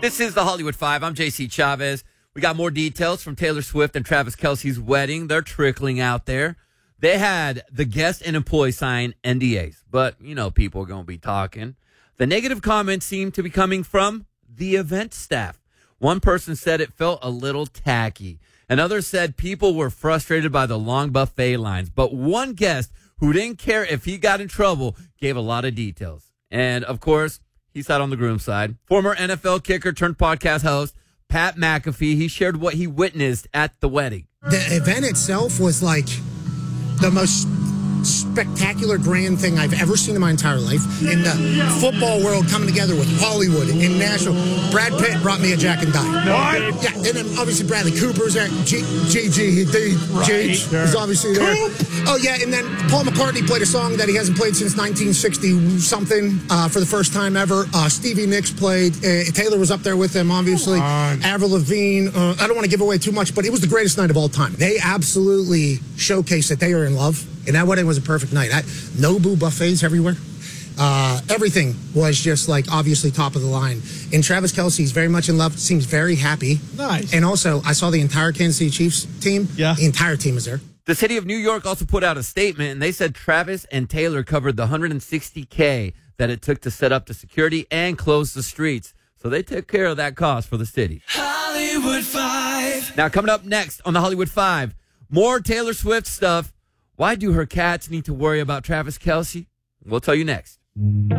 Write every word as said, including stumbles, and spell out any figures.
This is the Hollywood Five. I'm J C Chavez. We got more details from Taylor Swift and Travis Kelce's wedding. They're trickling out there. They had the guest and employee sign N D As, but, you know, people are going to be talking. The negative comments seem to be coming from the event staff. One person said it felt a little tacky. Another said people were frustrated by the long buffet lines. But one guest who didn't care if he got in trouble gave a lot of details. And, of course, he sat on the groom's side. Former N F L kicker turned podcast host Pat McAfee, he shared what he witnessed at the wedding. The event itself was like the most spectacular, grand thing I've ever seen in my entire life. In the football world coming together with Hollywood in Nashville. Brad Pitt brought me a Jack and Dine. What? Yeah, and then obviously Bradley Cooper's there. G G, the Right, G sure. is obviously there. Coop. Oh, yeah, and then Paul McCartney played a song that he hasn't played since nineteen sixty-something uh, for the first time ever. Uh, Stevie Nicks played. Uh, Taylor was up there with them, obviously. Avril Lavigne. Uh, I don't want to give away too much, but it was the greatest night of all time. They absolutely showcased that they are in love. And that wedding was a perfect night. I, Nobu buffets everywhere. Uh, everything was just like obviously top of the line. And Travis Kelce's very much in love, seems very happy. Nice. And also, I saw the entire Kansas City Chiefs team. Yeah. The entire team is there. The city of New York also put out a statement, and they said Travis and Taylor covered the one hundred sixty thousand dollars that it took to set up the security and close the streets. So they took care of that cost for the city. Hollywood Five. Now, coming up next on the Hollywood Five, more Taylor Swift stuff. Why do her cats need to worry about Travis Kelce? We'll tell you next.